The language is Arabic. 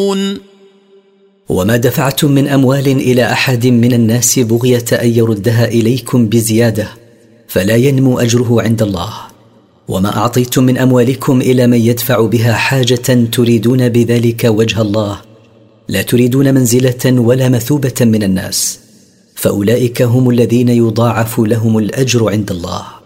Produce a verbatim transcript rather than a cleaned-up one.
وما دفعتم من أموال إلى أحد من الناس بغية أن يردها إليكم بزيادة فلا ينمو أجره عند الله. وما أعطيتم من أموالكم إلى من يدفع بها حاجة تريدون بذلك وجه الله لا تريدون منزلة ولا مثوبة من الناس، فأولئك هم الذين يضاعف لهم الأجر عند الله.